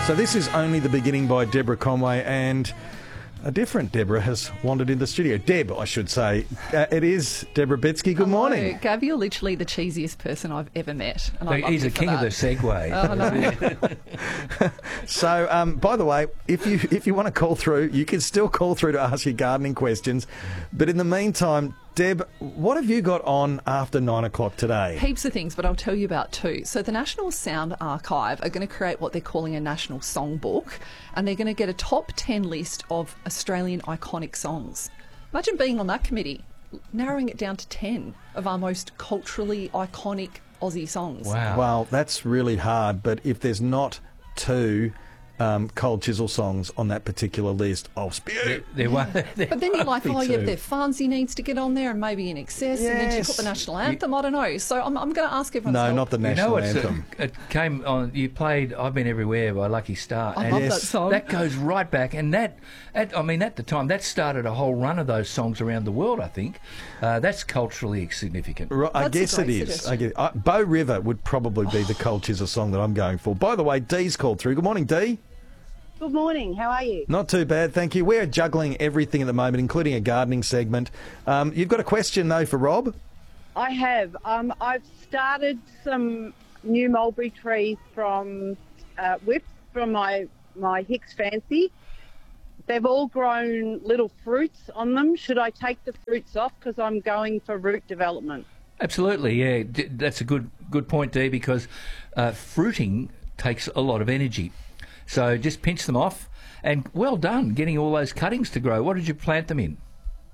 So this is Only the Beginning by Deborah Conway, and a different Deborah has wandered in the studio. Deb, I should say. It is Deborah Betsky. Good morning. Gav, you're literally the cheesiest person I've ever met. And He's a king of the segue. Oh, no. So, by the way, if you want to call through, you can still call through to ask your gardening questions. But in the meantime, Deb, what have you got on after 9 o'clock today? Heaps of things, but I'll tell you about two. So the National Sound Archive are going to create what they're calling a national songbook, and they're going to get a top 10 list of Australian iconic songs. Imagine being on that committee, narrowing it down to 10 of our most culturally iconic Aussie songs. Wow. Well, that's really hard, but if there's not two Cold Chisel songs on that particular list, I'll spew. But then you're like, oh, yeah, their Farnsey needs to get on there, and maybe In Excess, and then she put the national anthem. I don't know. So I'm going to ask everyone. No, not the national anthem. It came on. You played "I've Been Everywhere" by Lucky Star. I love that song. That goes right back, and at the time, that started a whole run of those songs around the world. I think that's culturally significant. Right, I guess it is. Bow River would probably be the Cold Chisel song that I'm going for. By the way, Dee's called through. Good morning, Dee. Good morning. How are you? Not too bad, thank you. We're juggling everything at the moment, including a gardening segment. You've got a question, though, for Rob? I have. I've started some new mulberry trees from whips from my Hicks Fancy. They've all grown little fruits on them. Should I take the fruits off because I'm going for root development? Absolutely, yeah. That's a good point, Dee, because fruiting takes a lot of energy. So just pinch them off, and well done getting all those cuttings to grow. What did you plant them in?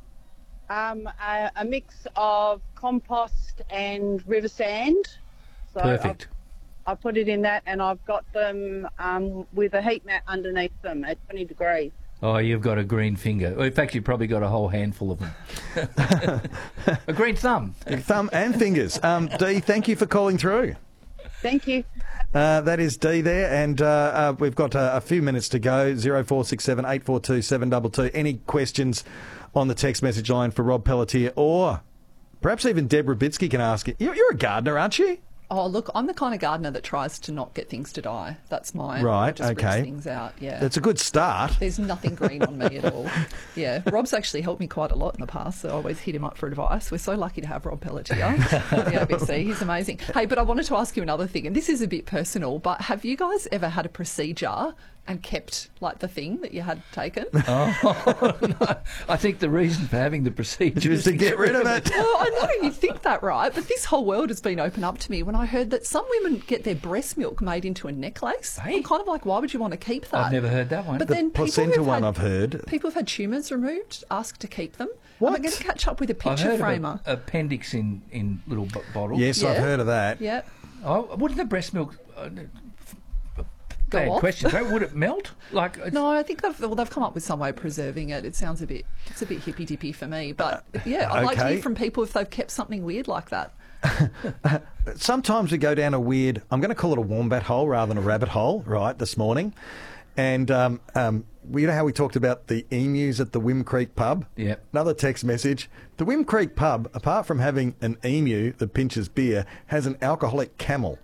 A mix of compost and river sand. So Perfect. I put it in that, and I've got them with a heat mat underneath them at 20 degrees. Oh, you've got a green finger. In fact, you've probably got a whole handful of them. A green thumb. Thumb and fingers. Dee, thank you for calling through. Thank you. That is Dee there, and we've got a few minutes to go. 0467 842 722. Any questions on the text message line for Rob Pelletier, or perhaps even Deborah Bitsky can ask it. You're a gardener, aren't you? Oh, look, I'm the kind of gardener that tries to not get things to die. That's mine. Right, just okay. roots things out, yeah. That's a good start. There's nothing green on me at all. Yeah, Rob's actually helped me quite a lot in the past, so I always hit him up for advice. We're so lucky to have Rob Pelletier on the ABC. He's amazing. Hey, but I wanted to ask you another thing, and this is a bit personal, but have you guys ever had a procedure and kept, like, the thing that you had taken? Oh, no. I think the reason for having the procedure is to get rid of it. Well, I know you think that, right? But this whole world has been opened up to me when I heard that some women get their breast milk made into a necklace. Hey. I'm kind of like, why would you want to keep that? I've never heard that one. But The then placenta one I've heard. People have had tumours removed, asked to keep them. What? I'm going to catch up with a I've picture heard framer. of appendix in little bottles. Yes, Yeah. I've heard of that. Yeah. Oh, wouldn't the breast milk... Go bad off. question. Would it melt? No, I think they've come up with some way of preserving it. It sounds a bit hippy dippy for me. But yeah, I'd like to Okay. hear from people if they've kept something weird like that. Sometimes we go down a weird, I'm going to call it a wombat hole rather than a rabbit hole, right, this morning. And you know how we talked about the emus at the Wim Creek pub? Yep. Another text message. The Wim Creek pub, apart from having an emu that pinches beer, has an alcoholic camel.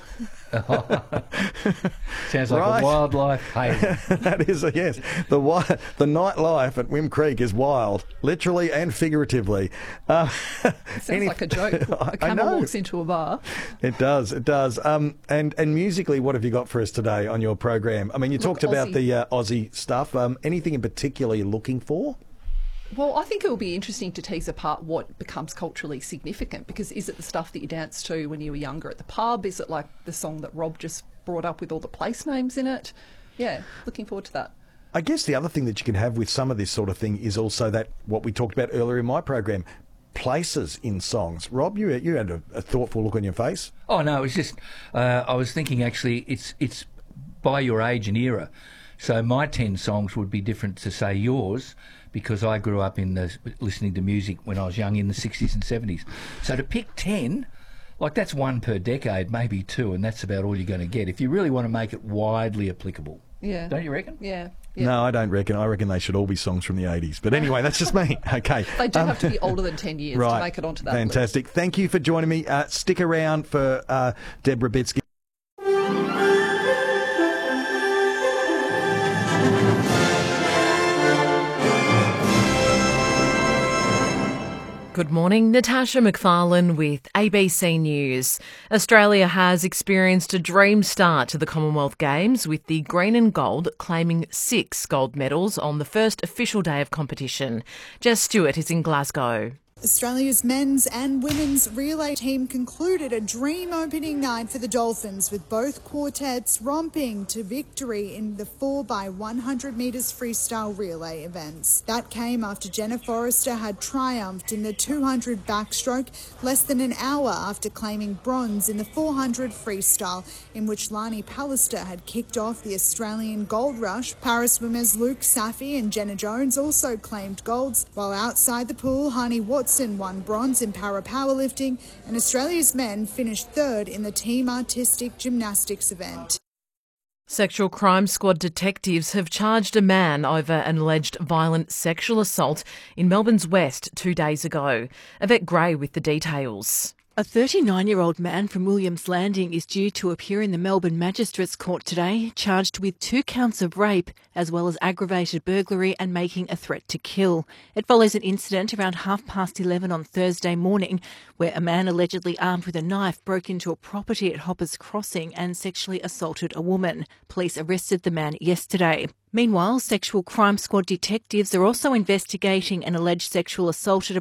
Sounds like Right. a wildlife haven. That is yes. The nightlife at Wim Creek is wild, literally and figuratively. Sounds like a joke. A I camel know. walks into a bar. It does. It does. And musically, what have you got for us today on your program? I mean, you talked about Aussie. the Aussie stuff. Anything in particular you're looking for? Well, I think it will be interesting to tease apart what becomes culturally significant, because is it the stuff that you danced to when you were younger at the pub? Is it like the song that Rob just brought up with all the place names in it? Yeah, looking forward to that. I guess the other thing that you can have with some of this sort of thing is also that what we talked about earlier in my program, places in songs. Rob, you had a thoughtful look on your face. Oh no, it's just I was thinking actually it's by your age and era. So my 10 songs would be different to say yours, because I grew up listening to music when I was young in the 60s and 70s. So to pick 10, like that's one per decade, maybe two, and that's about all you're going to get if you really want to make it widely applicable. Yeah. Don't you reckon? Yeah. No, I don't reckon. I reckon they should all be songs from the 80s. But anyway, that's just me. Okay. They do have to be older than 10 years right. to make it onto that Fantastic. list. Thank you for joining me. Stick around for Deborah Bitsky. Good morning, Natasha McFarlane with ABC News. Australia has experienced a dream start to the Commonwealth Games, with the green and gold claiming 6 gold medals on the first official day of competition. Jess Stewart is in Glasgow. Australia's men's and women's relay team concluded a dream opening night for the Dolphins, with both quartets romping to victory in the 4x100 metres freestyle relay events. That came after Jenna Forrester had triumphed in the 200 backstroke less than an hour after claiming bronze in the 400 freestyle, in which Lani Pallister had kicked off the Australian gold rush. Para swimmers Luke Safi and Jenna Jones also claimed golds, while outside the pool, Hani Watson won bronze in para powerlifting, and Australia's men finished third in the team artistic gymnastics event. Sexual Crime Squad detectives have charged a man over an alleged violent sexual assault in Melbourne's West 2 days ago. Yvette Gray with the details. A 39-year-old man from Williams Landing is due to appear in the Melbourne Magistrates Court today, charged with 2 counts of rape, as well as aggravated burglary and making a threat to kill. It follows an incident around 11:30 on Thursday morning, where a man allegedly armed with a knife broke into a property at Hoppers Crossing and sexually assaulted a woman. Police arrested the man yesterday. Meanwhile, Sexual Crime Squad detectives are also investigating an alleged sexual assault at a